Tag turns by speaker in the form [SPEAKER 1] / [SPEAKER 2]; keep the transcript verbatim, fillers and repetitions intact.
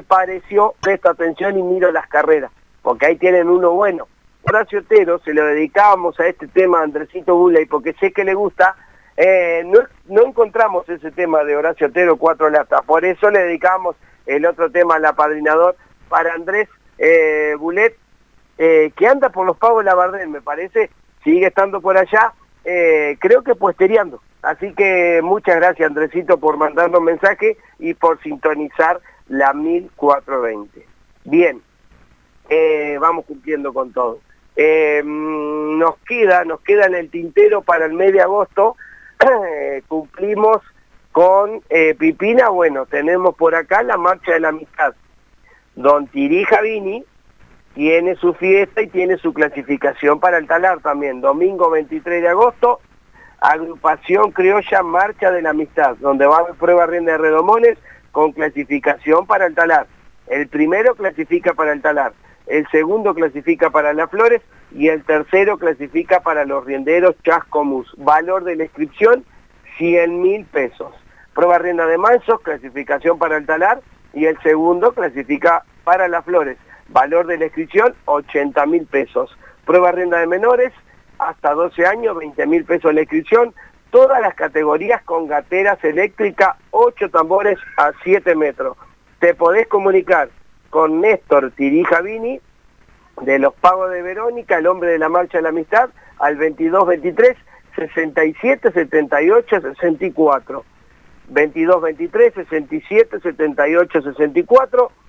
[SPEAKER 1] pareció, presta atención y miro las carreras, porque ahí tienen uno bueno. Horacio Otero, se lo dedicábamos a este tema a Andresito Buley, porque sé que le gusta, eh, no, no encontramos ese tema de Horacio Otero, cuatro latas, por eso le dedicamos el otro tema al apadrinador para Andrés eh, Bulet, eh, que anda por los pagos de la Bardén, me parece, sigue estando por allá, eh, creo que puesteriando. Así que muchas gracias, Andresito, por mandarnos mensaje y por sintonizar la mil cuatrocientos veinte. Bien, eh, vamos cumpliendo con todo. Eh, nos queda, nos queda en el tintero para el mes de agosto, eh, cumplimos con eh, Pipina, bueno, tenemos por acá la Marcha de la Amistad. Don Tiri Javini tiene su fiesta y tiene su clasificación para el talar también, domingo veintitrés de agosto, Agrupación Criolla Marcha de la Amistad, donde va a haber prueba rienda de redomones con clasificación para el talar. El primero clasifica para el talar, el segundo clasifica para las flores y el tercero clasifica para los rienderos Chascomús. Valor de la inscripción, cien mil pesos. Prueba rienda de mansos, clasificación para el talar y el segundo clasifica para las flores. Valor de la inscripción, ochenta mil pesos. Prueba rienda de menores, hasta doce años, veinte mil pesos la inscripción, todas las categorías con gateras eléctricas, ocho tambores a siete metros. Te podés comunicar con Néstor Tiri Javini, de los Pagos de Verónica, el hombre de la Marcha de la Amistad, al veintidós veintitrés, sesenta y siete, setenta y ocho, sesenta y cuatro. veintidós veintitrés, sesenta y siete, setenta y ocho, sesenta y cuatro.